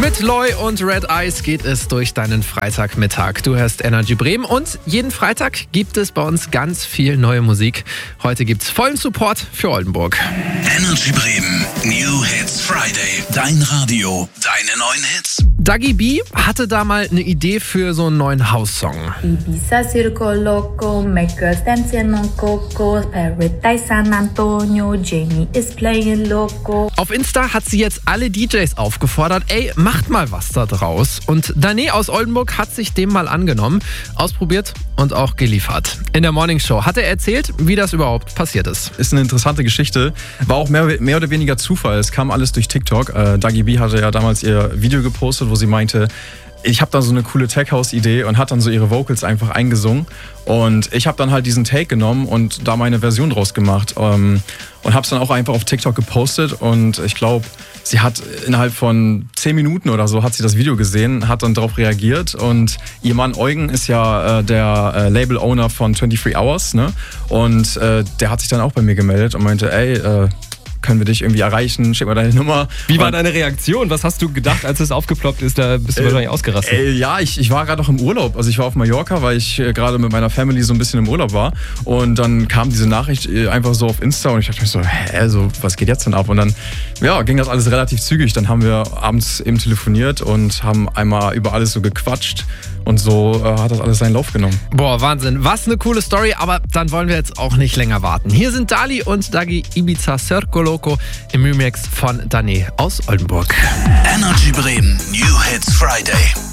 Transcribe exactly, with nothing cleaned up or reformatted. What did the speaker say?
Mit Loy und Red Eyes geht es durch deinen Freitagmittag. Du hörst Energy Bremen und jeden Freitag gibt es bei uns ganz viel neue Musik. Heute gibt's vollen Support für Oldenburg. Energy Bremen, New Hits Friday. Dein Radio, deine neuen Hits. Dagi B hatte da mal eine Idee für so einen neuen House-Song. Ibiza, Circo Loco, make girls dancing on Coco, Paradise San Antonio, Jamie is playing Loco. Auf Insta hat sie jetzt alle D Js aufgefordert, ey, macht mal was da draus. Und Dane aus Oldenburg hat sich dem mal angenommen, ausprobiert und auch geliefert. In der Morning Show hat er erzählt, wie das überhaupt passiert ist. Ist eine interessante Geschichte. War auch mehr, mehr oder weniger Zufall. Es kam alles durch TikTok. Äh, Dagi B hatte ja damals ihr Video gepostet, wo sie meinte, ich habe da so eine coole Tech-House-Idee und hat dann so ihre Vocals einfach eingesungen. Und ich habe dann halt diesen Take genommen und da meine Version draus gemacht. Ähm, und habe es dann auch einfach auf TikTok gepostet. Und ich glaube, sie hat innerhalb von zehn Minuten oder so hat sie das Video gesehen, hat dann darauf reagiert. Und ihr Mann Eugen ist ja äh, der äh, Label-Owner von twenty-three hours. Ne? Und äh, der hat sich dann auch bei mir gemeldet und meinte, ey, äh, können wir dich irgendwie erreichen, schick mal deine Nummer. Wie war und, deine Reaktion? Was hast du gedacht, als es aufgeploppt ist? Da bist du äh, wahrscheinlich ausgerastet. Äh, ja, ich, ich war gerade noch im Urlaub. Also ich war auf Mallorca, weil ich äh, gerade mit meiner Family so ein bisschen im Urlaub war. Und dann kam diese Nachricht äh, einfach so auf Insta und ich dachte mir so, hä, also, was geht jetzt denn ab? Und dann ja, ging das alles relativ zügig. Dann haben wir abends eben telefoniert und haben einmal über alles so gequatscht. Und so äh, hat das alles seinen Lauf genommen. Boah, Wahnsinn. Was eine coole Story, aber dann wollen wir jetzt auch nicht länger warten. Hier sind Dali und Dagi, Ibiza Circo Loco im Remix von Dane aus Oldenburg. Energy Bremen, New Hits Friday.